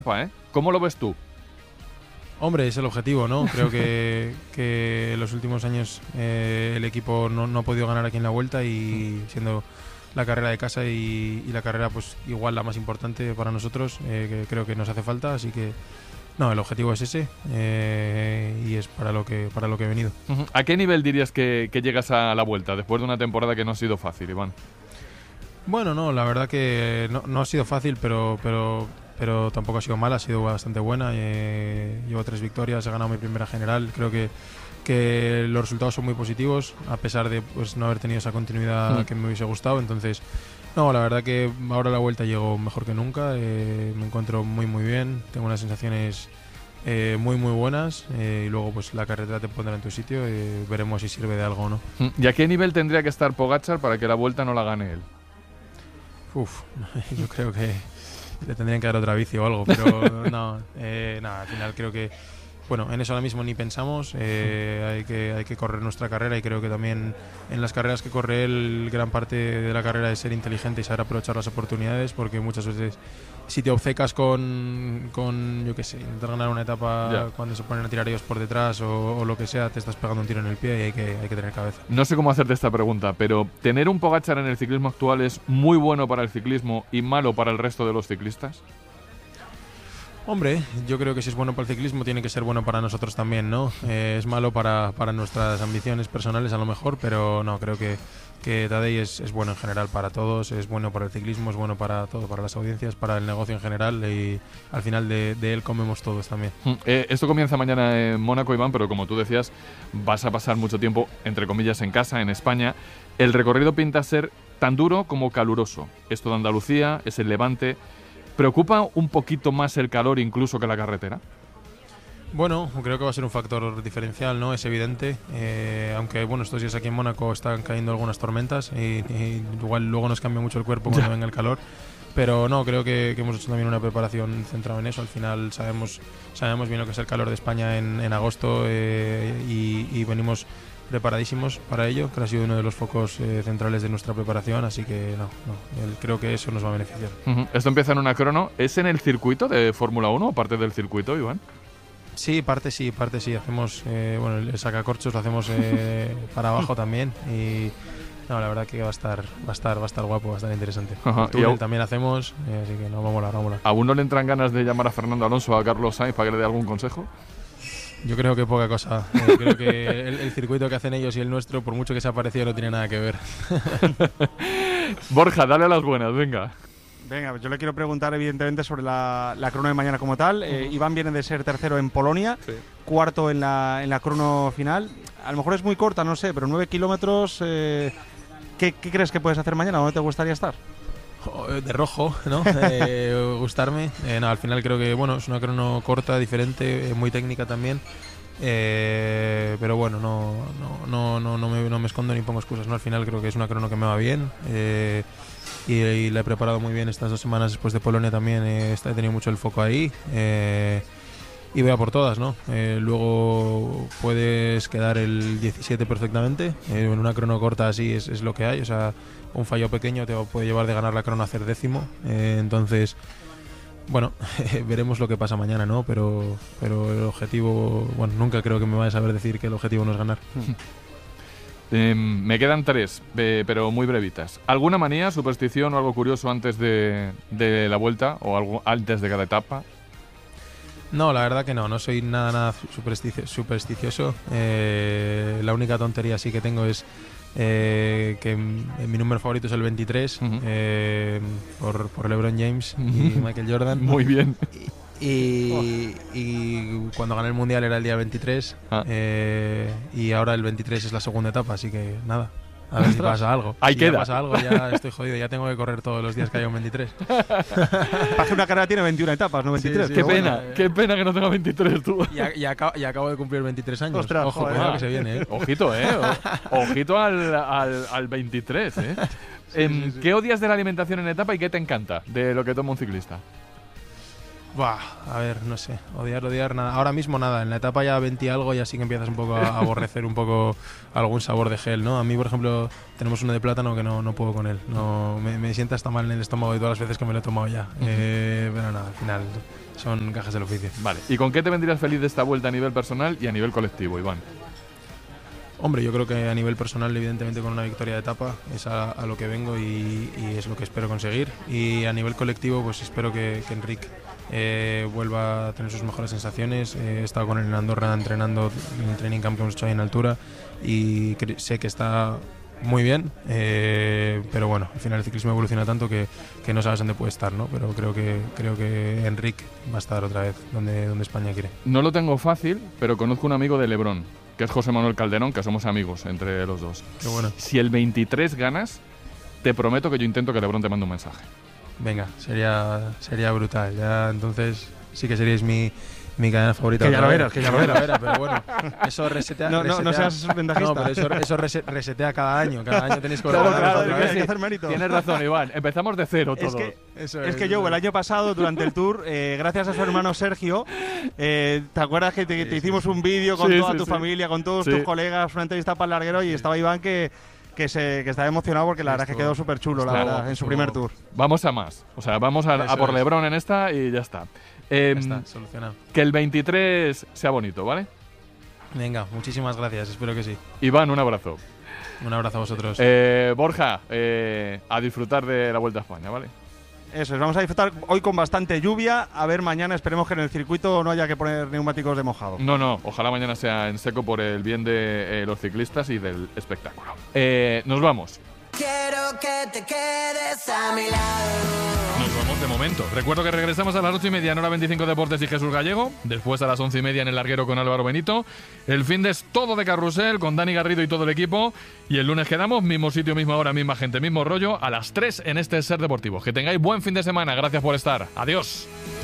¿Cómo lo ves tú? Hombre, es el objetivo, ¿no? Creo que en los últimos años el equipo no ha podido ganar aquí en la Vuelta y siendo la carrera de casa y la carrera pues igual la más importante para nosotros, que creo que nos hace falta, así que no, el objetivo es ese y es para lo que he venido. ¿A qué nivel dirías que llegas a la Vuelta después de una temporada que no ha sido fácil, Iván? Bueno, no, la verdad que no ha sido fácil, pero tampoco ha sido mala, ha sido bastante buena. Llevo 3 victorias, he ganado mi primera general. Creo que los resultados son muy positivos, a pesar de pues no haber tenido esa continuidad que me hubiese gustado. Entonces, no, la verdad que ahora a la Vuelta llego mejor que nunca. Me encuentro muy bien, tengo unas sensaciones muy buenas y luego pues la carretera te pondrá en tu sitio y veremos si sirve de algo o no. ¿Y a qué nivel tendría que estar Pogačar para que la Vuelta no la gane él? Yo creo que le tendrían que dar otra bici o algo, pero no, al final creo que bueno, en eso ahora mismo ni pensamos, hay que correr nuestra carrera y creo que también en las carreras que corre él, gran parte de la carrera es ser inteligente y saber aprovechar las oportunidades, porque muchas veces si te obcecas con yo qué sé, intentar ganar una etapa cuando se ponen a tirar ellos por detrás o lo que sea, te estás pegando un tiro en el pie y hay que tener cabeza. No sé cómo hacerte esta pregunta, pero ¿tener un Pogačar en el ciclismo actual es muy bueno para el ciclismo y malo para el resto de los ciclistas? Hombre, yo creo que si es bueno para el ciclismo tiene que ser bueno para nosotros también, ¿no? Es malo para nuestras ambiciones personales a lo mejor, pero no, creo que Tadej es bueno en general para todos, es bueno para el ciclismo, es bueno para todo, para las audiencias, para el negocio en general y al final de él comemos todos también. Esto comienza mañana en Mónaco, Iván, pero como tú decías, vas a pasar mucho tiempo, entre comillas, en casa, en España. El recorrido pinta ser tan duro como caluroso. Esto de Andalucía, es el Levante. ¿Preocupa un poquito más el calor incluso que la carretera? Bueno, creo que va a ser un factor diferencial, ¿no? Es evidente, aunque bueno, estos días aquí en Mónaco están cayendo algunas tormentas y igual luego nos cambia mucho el cuerpo cuando venga el calor, pero no, creo que hemos hecho también una preparación centrada en eso. Al final sabemos bien lo que es el calor de España en agosto y venimos preparadísimos para ello, que ha sido uno de los focos centrales de nuestra preparación, así que creo que eso nos va a beneficiar. Esto empieza en una crono. ¿Es en el circuito de Fórmula 1 o parte del circuito, Iván? Sí, parte sí. Hacemos, el sacacorchos lo hacemos para abajo también y la verdad que va a estar guapo, va a estar interesante. El túnel también hacemos, así que vamos a molar. ¿Aún no le entran ganas de llamar a Fernando Alonso o a Carlos Sainz para que le dé algún consejo? Yo creo que poca cosa. Creo que el circuito que hacen ellos y el nuestro, por mucho que sea parecido, no tiene nada que ver. Borja, dale a las buenas, venga. Venga, yo le quiero preguntar evidentemente sobre la crono de mañana como tal. Iván viene de ser tercero en Polonia, cuarto en la crono final. A lo mejor es muy corta, no sé, pero 9 kilómetros. ¿Qué crees que puedes hacer mañana? ¿Dónde te gustaría estar? De rojo, ¿no? Gustarme. Al final creo que es una crono corta, diferente, muy técnica también. Pero bueno, no me escondo ni pongo excusas, ¿no? Al final creo que es una crono que me va bien. Y la he preparado muy bien estas 2 semanas después de Polonia también. He tenido mucho el foco ahí. Y voy a por todas, ¿no? Luego puedes quedar el 17 perfectamente. En una crono corta así es lo que hay. O sea, un fallo pequeño te puede llevar de ganar la crono a hacer décimo. Entonces, bueno, veremos lo que pasa mañana, ¿no? Pero el objetivo, bueno, nunca creo que me vaya a saber decir que el objetivo no es ganar. Me quedan 3, pero muy brevitas. ¿Alguna manía, superstición o algo curioso antes de la Vuelta o algo antes de cada etapa? No, la verdad que no soy nada supersticioso. La única tontería sí que tengo es que mi número favorito es el 23, por LeBron James y Michael Jordan. Muy bien. Y cuando gané el Mundial era el día 23 y ahora el 23 es la segunda etapa, así que nada. A ver si pasa algo. Ahí queda. Si pasa algo, ya estoy jodido. Ya tengo que correr todos los días que haya un 23. Para que una carrera tiene 21 etapas, no 23. Sí, qué pena que no tenga 23 tú. Y acabo de cumplir 23 años. Ostras, ojo, cuidado que se viene, ¿eh? Ojito, ojito al 23, ¿eh? Sí. ¿Qué odias de la alimentación en etapa y qué te encanta de lo que toma un ciclista? A ver, no sé, odiar nada. Ahora mismo nada, en la etapa ya 20 y algo ya sí que empiezas un poco a aborrecer un poco algún sabor de gel, ¿no? A mí, por ejemplo, tenemos uno de plátano que no puedo con él. Me sienta hasta mal en el estómago y todas las veces que me lo he tomado ya. Pero nada, al final son gajes del oficio. Vale. ¿Y con qué te vendrías feliz de esta vuelta a nivel personal y a nivel colectivo, Iván? Hombre, yo creo que a nivel personal, evidentemente con una victoria de etapa es a lo que vengo y es lo que espero conseguir. Y a nivel colectivo, pues espero que Enric vuelva a tener sus mejores sensaciones. He estado con él en Andorra entrenando en el training camp que hemos hecho ahí en altura y sé que está muy bien, pero bueno, al final el ciclismo evoluciona tanto que no sabes dónde puede estar, ¿no? Pero creo que Enric va a estar otra vez donde España quiere. No lo tengo fácil, pero conozco un amigo de Lebrón, que es José Manuel Calderón, que somos amigos entre los dos. Qué bueno. Si el 23 ganas, te prometo que yo intento que Lebrón te mande un mensaje. Venga, sería brutal. Ya entonces sí que seríais mi cadena favorita. Que ya lo verás, pero bueno, eso resetea. No seas ventajista. No, pero eso resetea cada año. Cada año tenéis que hay que hacer mérito. Tienes razón, Iván. Empezamos de cero todo. Es que yo, el año pasado, durante el Tour, gracias a su hermano Sergio, ¿te acuerdas que te hicimos un vídeo con toda tu familia, con todos tus colegas, una entrevista para el larguero, y estaba Iván que estaba emocionado porque la verdad es que quedó súper chulo, la verdad, en su primer Tour. Vamos a más. O sea, vamos a por Lebrón en esta y ya está. Está solucionado. Que el 23 sea bonito, ¿vale? Venga, muchísimas gracias, espero que sí. Iván, un abrazo. Un abrazo a vosotros. Borja, a disfrutar de la Vuelta a España, ¿vale? Eso es, vamos a disfrutar hoy con bastante lluvia. A ver, mañana esperemos que en el circuito no haya que poner neumáticos de mojado. No, ojalá mañana sea en seco por el bien de los ciclistas y del espectáculo. Nos vamos. Quiero que te quedes a mi lado. Nos vamos de momento. Recuerdo que regresamos a las 8:30 en Hora 25 Deportes y Jesús Gallego. Después a las 11:30 en El Larguero con Álvaro Benito. El fin de es todo de carrusel con Dani Garrido y todo el equipo. Y el lunes quedamos, mismo sitio, misma hora, misma gente, mismo rollo, a las 3 en este Ser Deportivo. Que tengáis buen fin de semana. Gracias por estar. Adiós.